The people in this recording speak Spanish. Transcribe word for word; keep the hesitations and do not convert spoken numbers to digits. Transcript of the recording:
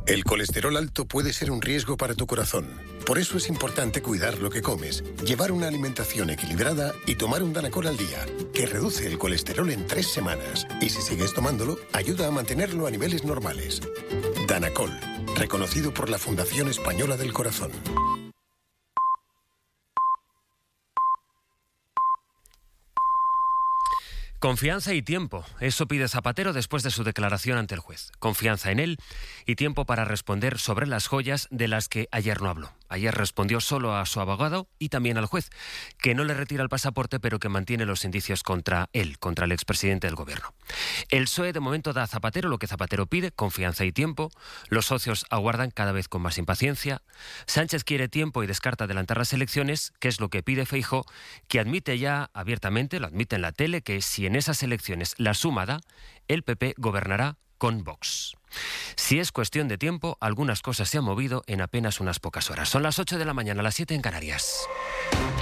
El colesterol alto puede ser un riesgo para tu corazón. Por eso es importante cuidar lo que comes, llevar una alimentación equilibrada y tomar un Danacol al día, que reduce el colesterol en tres semanas. Y si sigues tomándolo, ayuda a mantenerlo a niveles normales. Danacol, reconocido por la Fundación Española del Corazón. Confianza y tiempo, eso pide Zapatero después de su declaración ante el juez. Confianza en él y tiempo para responder sobre las joyas de las que ayer no habló. Ayer respondió solo a su abogado y también al juez, que no le retira el pasaporte pero que mantiene los indicios contra él, contra el expresidente del gobierno. El P S O E de momento da a Zapatero lo que Zapatero pide, confianza y tiempo. Los socios aguardan cada vez con más impaciencia. Sánchez quiere tiempo y descarta adelantar las elecciones, que es lo que pide Feijóo, que admite ya abiertamente, lo admite en la tele, que si en esas elecciones la suma da, el P P gobernará con Vox. Si es cuestión de tiempo, algunas cosas se han movido en apenas unas pocas horas. Son las ocho de la mañana, las siete en Canarias.